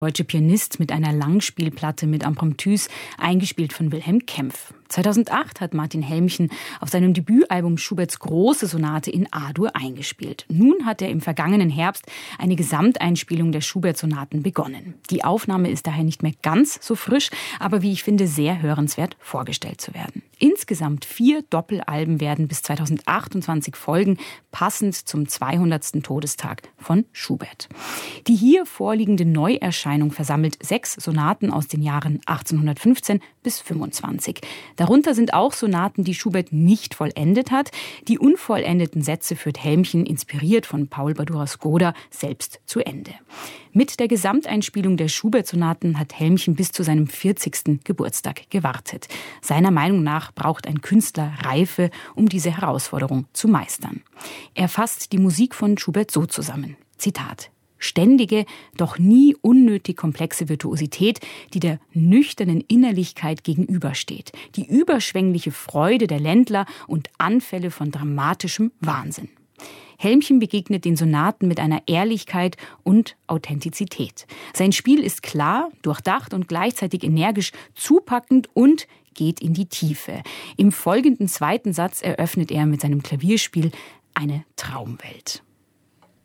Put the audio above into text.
Deutsche Pianist mit einer Langspielplatte mit Impromptus, eingespielt von Wilhelm Kempff. 2008 hat Martin Helmchen auf seinem Debütalbum Schuberts große Sonate in A-Dur eingespielt. Nun hat er im vergangenen Herbst eine Gesamteinspielung der Schubert-Sonaten begonnen. Die Aufnahme ist daher nicht mehr ganz so frisch, aber wie ich finde, sehr hörenswert vorgestellt zu werden. Insgesamt 4 Doppelalben werden bis 2028 folgen, passend zum 200. Todestag von Schubert. Die hier vorliegende Neuerscheinung versammelt 6 Sonaten aus den Jahren 1815 bis 25. Darunter sind auch Sonaten, die Schubert nicht vollendet hat. Die unvollendeten Sätze führt Helmchen, inspiriert von Paul Badura-Skoda, selbst zu Ende. Mit der Gesamteinspielung der Schubert-Sonaten hat Helmchen bis zu seinem 40. Geburtstag gewartet. Seiner Meinung nach braucht ein Künstler Reife, um diese Herausforderung zu meistern. Er fasst die Musik von Schubert so zusammen. Zitat: Ständige, doch nie unnötig komplexe Virtuosität, die der nüchternen Innerlichkeit gegenübersteht. Die überschwängliche Freude der Ländler und Anfälle von dramatischem Wahnsinn. Helmchen begegnet den Sonaten mit einer Ehrlichkeit und Authentizität. Sein Spiel ist klar, durchdacht und gleichzeitig energisch zupackend und geht in die Tiefe. Im folgenden 2. Satz eröffnet er mit seinem Klavierspiel eine Traumwelt.